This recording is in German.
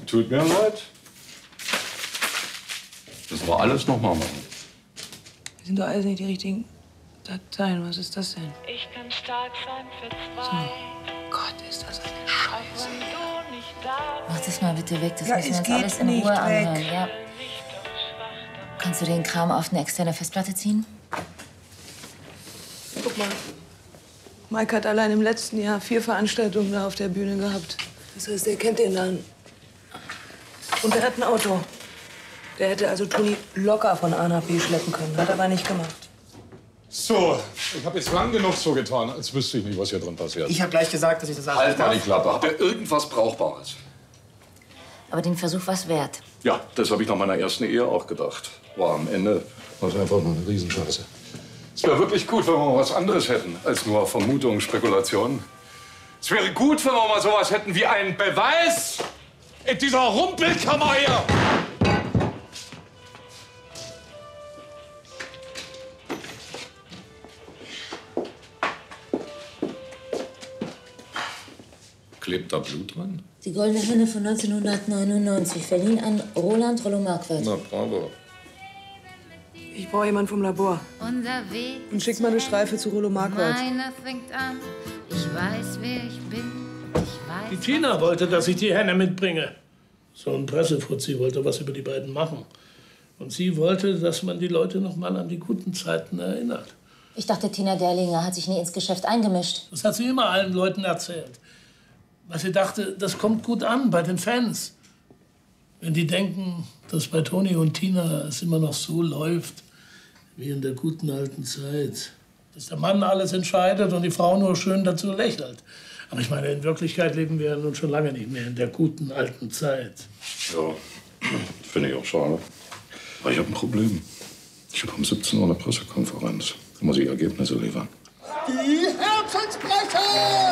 Tut mir leid. Müssen wir alles nochmal machen. Das sind doch alles nicht die richtigen Dateien. Was ist das denn? Ich kann stark sein für zwei. So. Gott, ist das eine Scheiße. Mach das mal bitte weg. Das Ja, müssen wir es uns geht alles in nicht Ruhe weg. anhören. Ja. Kannst du den Kram auf eine externe Festplatte ziehen? Guck mal. Mike hat allein im letzten Jahr 4 Veranstaltungen da auf der Bühne gehabt. Das heißt, er kennt den Laden. Und er hat ein Auto. Der hätte also Toni locker von A nach B schleppen können. Hat er aber nicht gemacht. So, ich habe jetzt lang genug so getan, als wüsste ich nicht, was hier drin passiert. Ich habe gleich gesagt, dass ich das alles Halt nicht mal darf. die Klappe. Habt ihr irgendwas Brauchbares? Aber den Versuch war's wert. Ja, das habe ich nach meiner ersten Ehe auch gedacht. War am Ende was einfach nur eine Riesenscheiße. Es wäre wirklich gut, wenn wir mal was anderes hätten als nur Vermutungen, Spekulationen. Es wäre gut, wenn wir mal sowas hätten wie einen Beweis in dieser Rumpelkammer hier. Klebt da Blut dran? Die Goldene Henne von 1999, verliehen an Roland Rollo-Marquardt. Na, bravo. Ich brauche jemanden vom Labor. Unser Weg Und schick mal eine Streife zu Rollo Marquardt. meiner fängt an. Ich weiß, wer ich bin. Ich weiß. Die Tina wollte, dass ich die Henne mitbringe. So ein Pressefuzzi wollte was über die beiden machen. Und sie wollte, dass man die Leute noch mal an die guten Zeiten erinnert. Ich dachte, Tina Derlinger hat sich nie ins Geschäft eingemischt. Das hat sie immer allen Leuten erzählt. Weil sie dachte, das kommt gut an bei den Fans. Wenn die denken, dass bei Toni und Tina es immer noch so läuft wie in der guten alten Zeit. Dass der Mann alles entscheidet und die Frau nur schön dazu lächelt. Aber ich meine, in Wirklichkeit leben wir ja nun schon lange nicht mehr in der guten alten Zeit. Ja, finde ich auch schade. Aber ich habe ein Problem. Ich habe um 17 Uhr eine Pressekonferenz. Da muss ich Ergebnisse liefern. Die Herzensbrecher!